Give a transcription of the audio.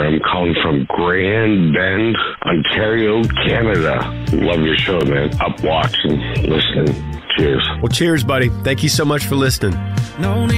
I'm calling from Grand Bend, Ontario, Canada. Love your show, man. Up watching, listening. Cheers. Well, cheers, buddy. Thank you so much for listening. No need